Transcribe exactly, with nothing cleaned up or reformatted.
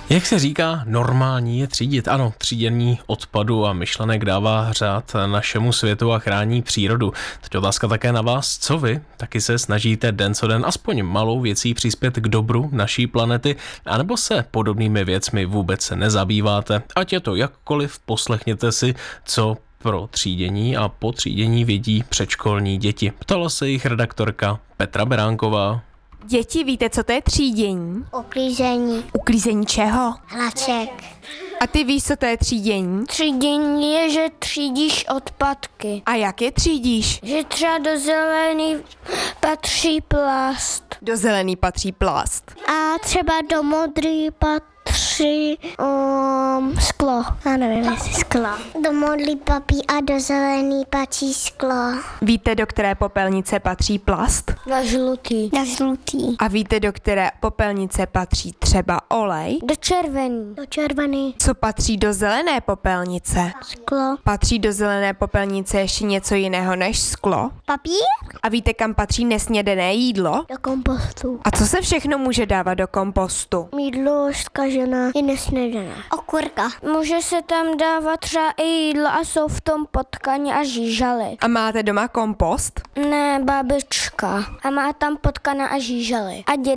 Jak se říká, normální je třídit. Ano, třídění odpadu a myšlenek dává řád našemu světu a chrání přírodu. Teď otázka také na vás, co vy? Taky se snažíte den co den aspoň malou věcí přispět k dobru naší planety, anebo se podobnými věcmi vůbec nezabýváte? Ať je to jakkoliv, poslechněte si, co pro třídění a po třídění vědí předškolní děti. Ptala se jich redaktorka Petra Beránková. Děti, víte, co to je třídění? Uklízení. Uklízení čeho? Hlaček. A ty víš, co to je třídění? Třídění je, že třídíš odpadky. A jak je třídíš? Že třeba do zelený patří plast. Do zelený patří plast. A třeba do modrý patří um, sklo. Já nevím, jestli sklo. Do modrý papí a do zelený patří sklo. Víte, do které popelnice patří plast? Na žlutý. Na žlutý. A víte, do které popelnice patří třeba olej? Do červený. Do červený. Co patří do zelené popelnice? Sklo. Patří do zelené popelnice ještě něco jiného než sklo? Papír? A víte, kam patří nesnědené jídlo? Do kompostu. A co se všechno může dávat do kompostu? Jídlo zkažené i nesnědené. Okurka. Může se tam dávat třeba i jídlo a jsou v tom potkaně a žížaly. A máte doma kompost? Ne, babička. A má tam potkana a žížaly. A děda